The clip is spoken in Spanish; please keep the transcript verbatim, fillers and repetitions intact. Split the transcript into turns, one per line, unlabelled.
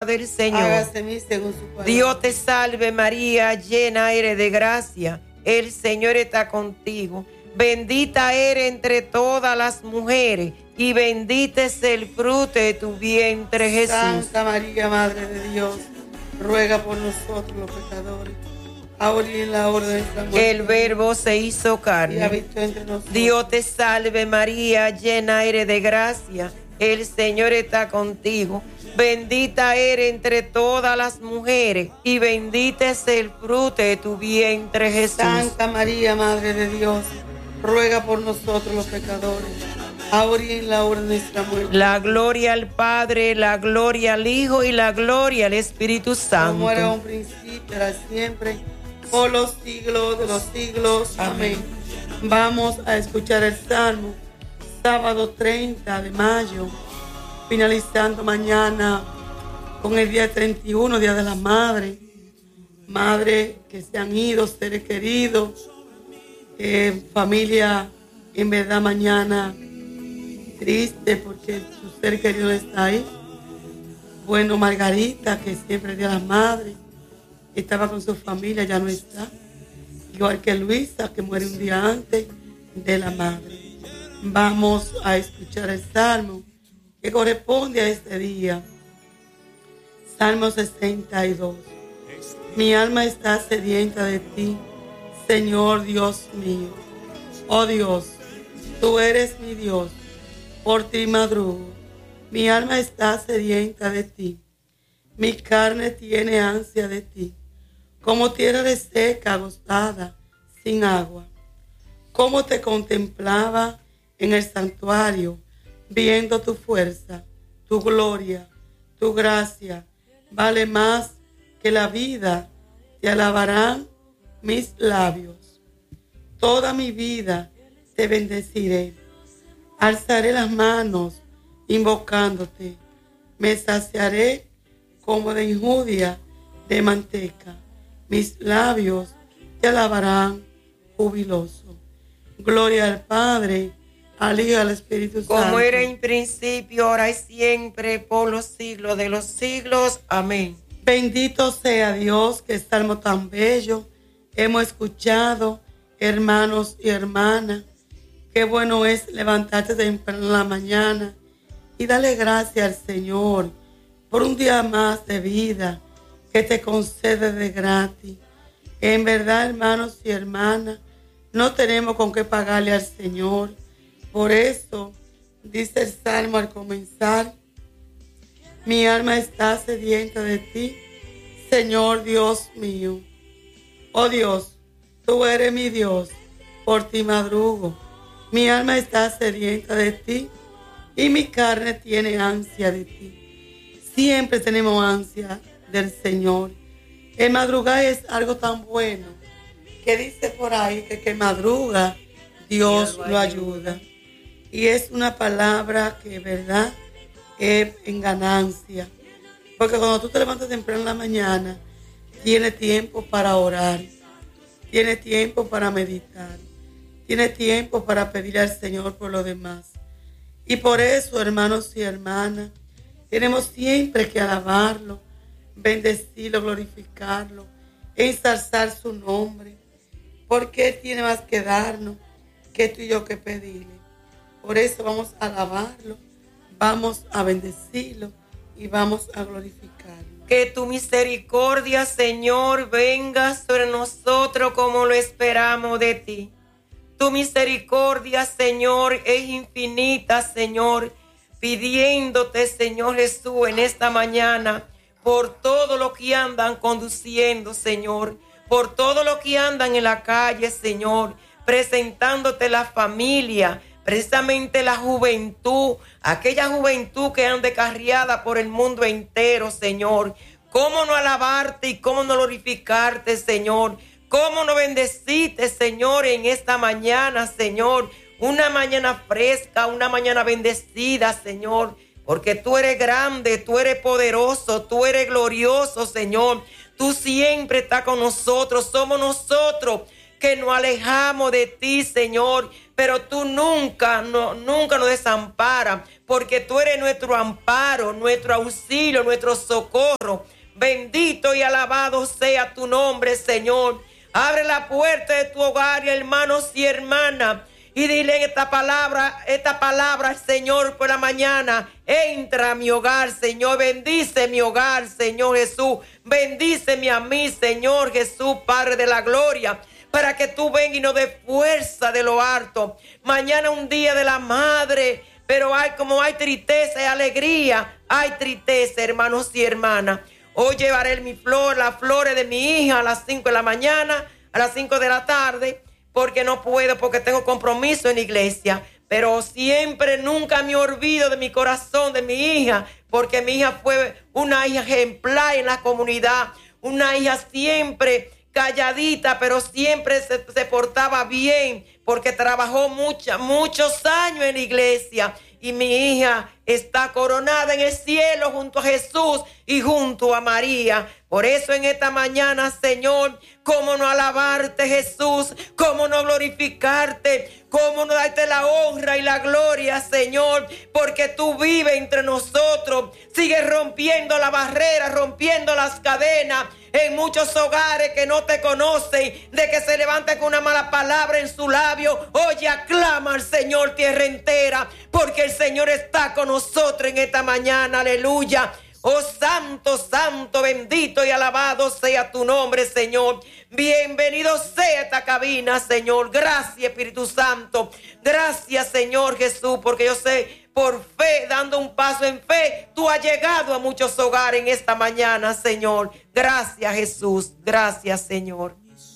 del Señor.
Hágase en mí según su palabra.
Dios te salve María, llena eres de gracia, el Señor está contigo. Bendita eres entre todas las mujeres y bendito es el fruto de tu vientre, Jesús.
Santa María, Madre de Dios, ruega por nosotros los pecadores, ahora y en la hora de nuestra muerte.
El Verbo se hizo carne
y habitó entre nosotros.
Dios te salve María, llena eres de gracia, el Señor está contigo. Bendita eres entre todas las mujeres y bendito es el fruto de tu vientre, Jesús.
Santa María, Madre de Dios, ruega por nosotros los pecadores, ahora y en la hora de nuestra muerte.
La gloria al Padre, la gloria al Hijo y la gloria al Espíritu Santo.
Como era un principio, era siempre, por los siglos de los siglos. Amén. Amén. Vamos a escuchar el Salmo, sábado treinta de mayo, finalizando mañana con el día treinta y uno, Día de la Madre. Madres que se han ido, seres queridos, eh, familia, en verdad mañana triste porque su ser querido está ahí. Bueno, Margarita, que siempre es Día de las Madres, estaba con su familia, ya no está. Igual que Luisa, que muere un día antes de la madre. Vamos a escuchar el Salmo que corresponde a este día. Salmo sesenta y dos. Mi alma está sedienta de ti, Señor Dios mío. Oh Dios, tú eres mi Dios, por ti madrugo. Mi alma está sedienta de ti, mi carne tiene ansia de ti, como tierra reseca, agotada, sin agua. Como te contemplaba en el santuario, viendo tu fuerza, tu gloria, tu gracia, vale más que la vida, te alabarán mis labios. Toda mi vida te bendeciré. Alzaré las manos invocándote. Me saciaré como de injuria de manteca. Mis labios te alabarán jubiloso. Gloria al Padre, al Hijo y al Espíritu Santo.
Como era en principio, ahora y siempre, por los siglos de los siglos. Amén.
Bendito sea Dios, que salmo tan bello hemos escuchado, hermanos y hermanas. Qué bueno es levantarte temprano en la mañana y darle gracias al Señor por un día más de vida que te concede de gratis. En verdad, hermanos y hermanas, no tenemos con qué pagarle al Señor. Por eso, dice el Salmo al comenzar, mi alma está sedienta de ti, Señor Dios mío. Oh Dios, tú eres mi Dios, por ti madrugo. Mi alma está sedienta de ti y mi carne tiene ansia de ti. Siempre tenemos ansia del Señor. El madrugar es algo tan bueno que dice por ahí que que madruga, Dios, Dios lo ayuda. ayuda. Y es una palabra que, verdad, es en ganancia. Porque cuando tú te levantas temprano en la mañana, tienes tiempo para orar, tienes tiempo para meditar, tienes tiempo para pedirle al Señor por lo demás. Y por eso, hermanos y hermanas, tenemos siempre que alabarlo, bendecirlo, glorificarlo, ensalzar su nombre, porque Él tiene más que darnos que tú y yo que pedirle. Por eso vamos a alabarlo, vamos a bendecirlo y vamos a glorificarlo.
Que tu misericordia, Señor, venga sobre nosotros como lo esperamos de ti. Tu misericordia, Señor, es infinita, Señor, pidiéndote, Señor Jesús, en esta mañana, por todo lo que andan conduciendo, Señor, por todo lo que andan en la calle, Señor, presentándote la familia, precisamente la juventud, aquella juventud que anda descarriada por el mundo entero, Señor. ¿Cómo no alabarte y cómo no glorificarte, Señor? ¿Cómo no bendecirte, Señor, en esta mañana, Señor? Una mañana fresca, una mañana bendecida, Señor, porque tú eres grande, tú eres poderoso, tú eres glorioso, Señor. Tú siempre estás con nosotros, somos nosotros que nos alejamos de ti, Señor, pero tú nunca, no, nunca nos desamparas, porque tú eres nuestro amparo, nuestro auxilio, nuestro socorro. Bendito y alabado sea tu nombre, Señor. Abre la puerta de tu hogar, hermanos y hermanas, y dile esta palabra, esta palabra, Señor, por la mañana. Entra a mi hogar, Señor. Bendice mi hogar, Señor Jesús. Bendíceme a mí, Señor Jesús, Padre de la gloria, para que tú vengas y nos des fuerza de lo alto. Mañana un día de la madre, pero hay como hay tristeza y alegría, hay tristeza, hermanos y hermanas. Hoy llevaré mi flor, las flores de mi hija a las cinco de la mañana, a las cinco de la tarde, porque no puedo, porque tengo compromiso en la iglesia. Pero siempre, nunca me olvido de mi corazón, de mi hija, porque mi hija fue una hija ejemplar en la comunidad, una hija siempre calladita, pero siempre se, se portaba bien, porque trabajó mucha, muchos años en la iglesia. Y mi hija está coronada en el cielo junto a Jesús y junto a María. Por eso en esta mañana, Señor, cómo no alabarte, Jesús, cómo no glorificarte, cómo no darte la honra y la gloria, Señor, porque tú vives entre nosotros, sigues rompiendo la barrera, rompiendo las cadenas en muchos hogares que no te conocen, de que se levante con una mala palabra en su labio. Oye, aclama al Señor, tierra entera, porque el Señor está con nosotros en esta mañana, aleluya. Oh santo, santo, bendito y alabado sea tu nombre, Señor. Bienvenido sea esta cabina, Señor. Gracias, Espíritu Santo. Gracias, Señor Jesús, porque yo sé, por fe, dando un paso en fe, tú has llegado a muchos hogares en esta mañana, Señor. Gracias, Jesús. Gracias, Señor.